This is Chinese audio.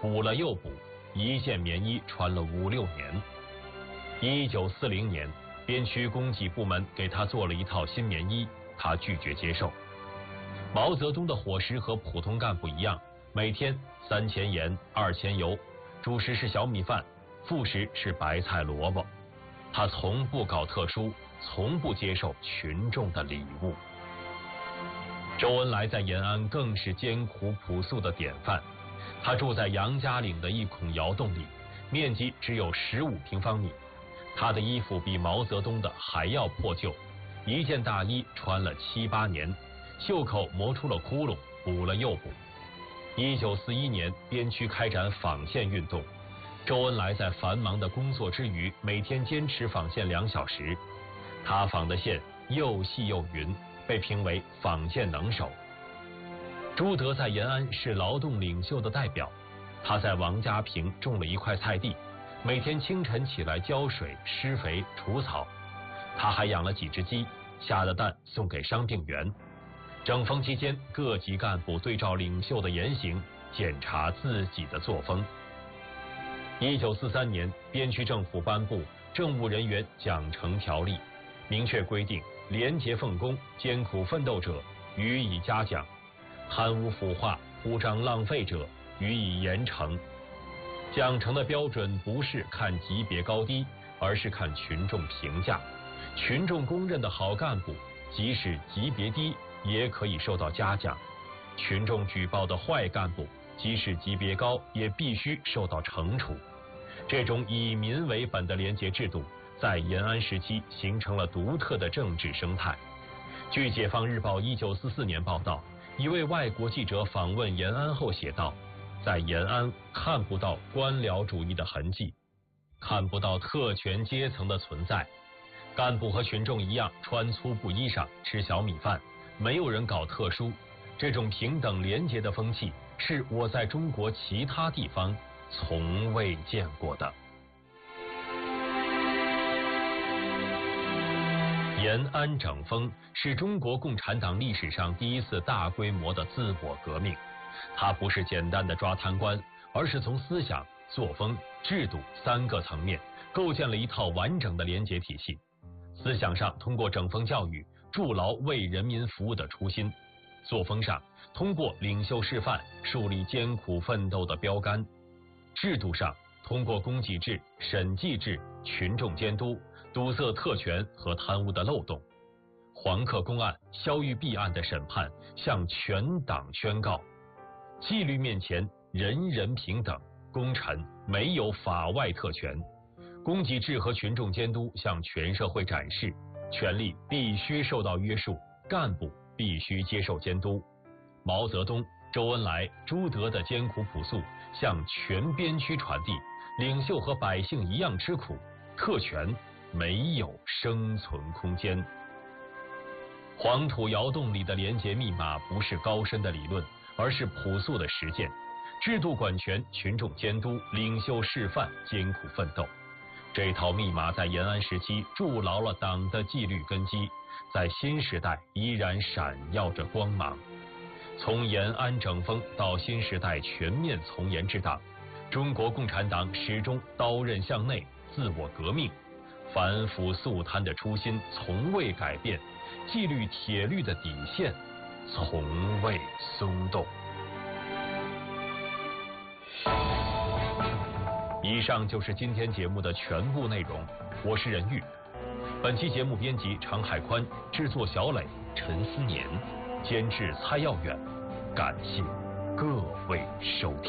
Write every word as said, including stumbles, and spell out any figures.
补了又补，一件棉衣穿了五六年。一九四零年，边区供给部门给他做了一套新棉衣，他拒绝接受。毛泽东的伙食和普通干部一样，每天三钱盐，二钱油，主食是小米饭，副食是白菜萝卜。他从不搞特殊，从不接受群众的礼物。周恩来在延安更是艰苦朴素的典范。他住在杨家岭的一孔窑洞里，面积只有十五平方米。他的衣服比毛泽东的还要破旧，一件大衣穿了七八年，袖口磨出了窟窿，补了又补。一九四一年，边区开展纺线运动，周恩来在繁忙的工作之余，每天坚持纺线两小时。他纺的线又细又匀，被评为纺线能手。朱德在延安是劳动领袖的代表，他在王家坪种了一块菜地，每天清晨起来浇水、施肥、除草。他还养了几只鸡，下的蛋送给伤病员。整风期间，各级干部对照领袖的言行，检查自己的作风。一九四三年，边区政府颁布《政务人员奖惩条例》，明确规定，廉洁奉公、艰苦奋斗者予以嘉奖，贪污腐化、铺张浪费者予以严惩。奖惩的标准不是看级别高低，而是看群众评价。群众公认的好干部，即使级别低，也可以受到嘉奖；群众举报的坏干部，即使级别高，也必须受到惩处。这种以民为本的廉洁制度，在延安时期形成了独特的政治生态。据《解放日报》一九四四年报道，一位外国记者访问延安后写道，在延安看不到官僚主义的痕迹，看不到特权阶层的存在。干部和群众一样穿粗布衣裳，吃小米饭，没有人搞特殊。这种平等廉洁的风气，是我在中国其他地方从未见过的。延安整风是中国共产党历史上第一次大规模的自我革命，它不是简单的抓贪官，而是从思想、作风、制度三个层面构建了一套完整的廉洁体系。思想上，通过整风教育筑牢为人民服务的初心；作风上，通过领袖示范树立艰苦奋斗的标杆；制度上，通过供给制、审计制、群众监督堵塞特权和贪污的漏洞。黄克公案、肖玉璧案的审判向全党宣告：纪律面前人人平等，功臣没有法外特权。供给制和群众监督向全社会展示，权力必须受到约束，干部必须接受监督。毛泽东、周恩来、朱德的艰苦朴素向全边区传递，领袖和百姓一样吃苦，特权没有生存空间。黄土窑洞里的廉洁密码不是高深的理论，而是朴素的实践。制度管权，群众监督，领袖示范，艰苦奋斗。这套密码在延安时期筑牢了党的纪律根基，在新时代依然闪耀着光芒。从延安整风到新时代全面从严治党，中国共产党始终刀刃向内，自我革命，反腐肃贪的初心从未改变，纪律铁律的底线从未松动。以上就是今天节目的全部内容，我是任玉。本期节目编辑常海宽，制作小磊、陈思年，监制蔡耀远。感谢各位收听。